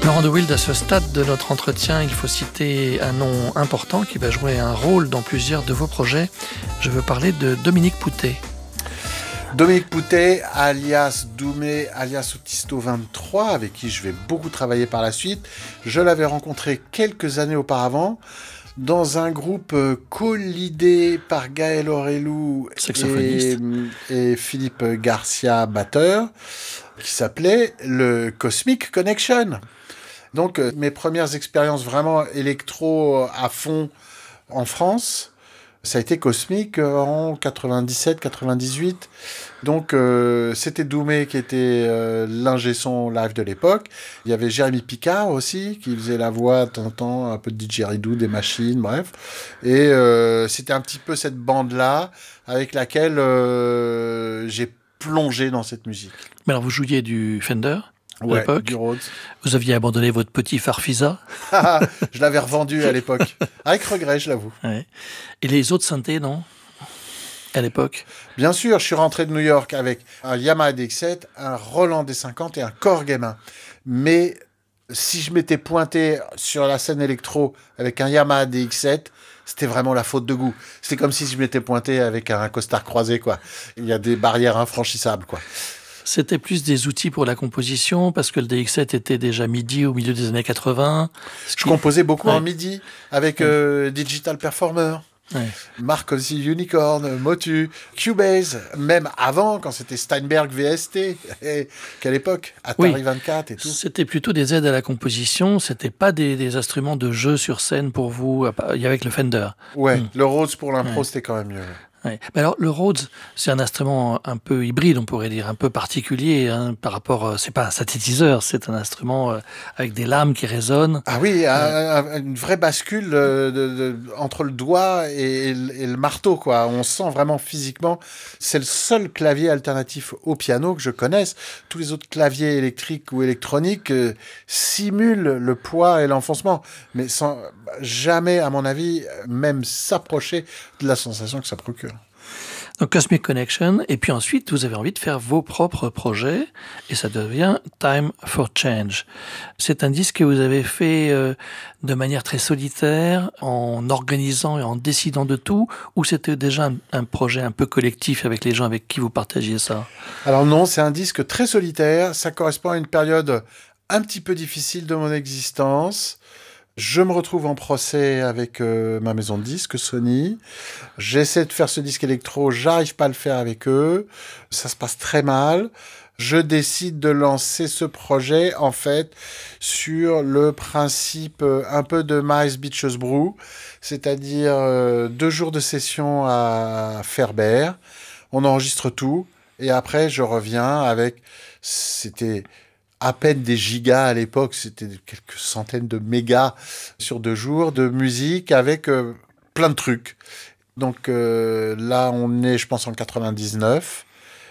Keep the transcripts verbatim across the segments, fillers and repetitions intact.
Laurent de Wild, à ce stade de notre entretien, il faut citer un nom important qui va jouer un rôle dans plusieurs de vos projets. Je veux parler de Dominique Poutet. Dominique Poutet, alias Doumé, alias Autisto vingt-trois, avec qui je vais beaucoup travailler par la suite. Je l'avais rencontré quelques années auparavant dans un groupe co-lidé par Gaël Orelou et, et Philippe Garcia, batteur, qui s'appelait le Cosmic Connection. Donc, mes premières expériences vraiment électro à fond en France, ça a été Cosmic en quatre-vingt-dix-sept quatre-vingt-didhuit. Donc, euh, c'était Doumé qui était euh, l'ingé son live de l'époque. Il y avait Jérémy Picard aussi, qui faisait la voix de temps en temps, un peu de didgeridoo, des machines, bref. Et euh, c'était un petit peu cette bande-là avec laquelle euh, j'ai plongé dans cette musique. Mais alors, vous jouiez du Fender ? Ouais, l'époque. Du Rhodes. Vous aviez abandonné votre petit Farfisa. Je l'avais revendu à l'époque. Avec regret, je l'avoue. Ouais. Et les autres synthés, non ? À l'époque ? Bien sûr, je suis rentré de New York avec un Yamaha D X sept, un Roland D cinquante et un Korg M un. Mais si je m'étais pointé sur la scène électro avec un Yamaha D X sept, c'était vraiment la faute de goût. C'était comme si je m'étais pointé avec un costard croisé, quoi. Il y a des barrières infranchissables, quoi. C'était plus des outils pour la composition, parce que le D X sept était déjà MIDI au milieu des années quatre-vingts. Je qui... composais beaucoup ouais. en MIDI, avec ouais. euh, Digital Performer. Ouais. Marc aussi Unicorn, Motu, Cubase, même avant, quand c'était Steinberg V S T, et qu'à l'époque, Atari oui. vingt-quatre et tout. C'était plutôt des aides à la composition, c'était pas des, des instruments de jeu sur scène pour vous, avec le Fender. Ouais, mm. le Rhodes pour l'impro, ouais. c'était quand même mieux. Ouais. Mais alors, le Rhodes, c'est un instrument un peu hybride, on pourrait dire, un peu particulier hein, par rapport. Euh, c'est pas un synthétiseur, c'est un instrument euh, avec des lames qui résonnent. Ah oui, euh, un, une vraie bascule de, de, de, entre le doigt et, et, le, et le marteau, quoi. On sent vraiment physiquement. C'est le seul clavier alternatif au piano que je connaisse. Tous les autres claviers électriques ou électroniques euh, simulent le poids et l'enfoncement, mais sans jamais, à mon avis, même s'approcher de la sensation que ça procure. Donc Cosmic Connection, et puis ensuite vous avez envie de faire vos propres projets, et ça devient Time for Change. C'est un disque que vous avez fait euh, de manière très solitaire, en organisant et en décidant de tout, ou c'était déjà un, un projet un peu collectif avec les gens avec qui vous partagiez ça ? Alors non, c'est un disque très solitaire, ça correspond à une période un petit peu difficile de mon existence. Je me retrouve en procès avec euh, ma maison de disques, Sony. J'essaie de faire ce disque électro, j'arrive pas à le faire avec eux. Ça se passe très mal. Je décide de lancer ce projet, en fait, sur le principe euh, un peu de Miles Beaches Brew, c'est-à-dire euh, deux jours de session à Ferber. On enregistre tout, et après, je reviens avec... C'était... à peine des gigas à l'époque, c'était quelques centaines de mégas sur deux jours de musique avec euh, plein de trucs. Donc euh, là, on est, je pense, en quatre-vingt-dix-neuf.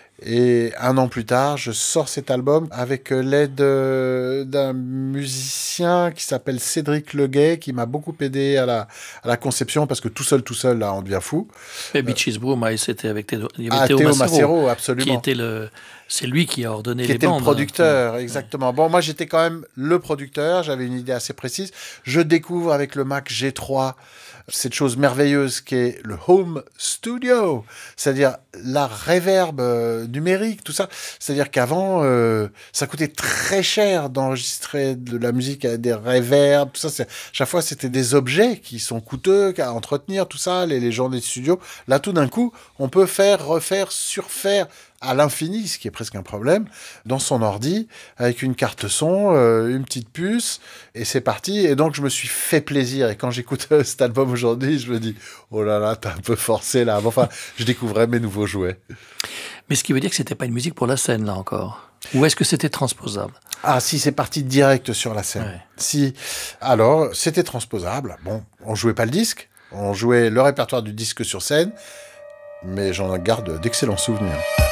Et un an plus tard, je sors cet album avec l'aide euh, d'un musicien qui s'appelle Cédric Leguet, qui m'a beaucoup aidé à la, à la conception, parce que tout seul, tout seul, là, on devient fou. Et Beaches Brew, c'était avec Théo, il y avait ah, Théo, Théo Macero, Macero, absolument. Qui était le... C'est lui qui a ordonné qui les bandes. Qui était le producteur, exactement. Ouais. Bon, moi, j'étais quand même le producteur. J'avais une idée assez précise. Je découvre avec le Mac G trois cette chose merveilleuse qui est le home studio, c'est-à-dire la reverb euh, numérique, tout ça. C'est-à-dire qu'avant, euh, ça coûtait très cher d'enregistrer de la musique avec des reverbs, tout ça. C'est, chaque fois, c'était des objets qui sont coûteux à entretenir, tout ça, les, les gens des studios. Là, tout d'un coup, on peut faire, refaire, surfaire à l'infini, ce qui est presque un problème, dans son ordi, avec une carte son, euh, une petite puce, et c'est parti. Et donc, je me suis fait plaisir. Et quand j'écoute euh, cet album aujourd'hui, je me dis, oh là là, t'as un peu forcé là. Enfin, je découvrais mes nouveaux jouets. Mais ce qui veut dire que c'était pas une musique pour la scène, là encore. Ou est-ce que c'était transposable ? Ah, si, c'est parti direct sur la scène. Ouais. Si, alors, c'était transposable. Bon, on jouait pas le disque, on jouait le répertoire du disque sur scène, mais j'en garde d'excellents souvenirs.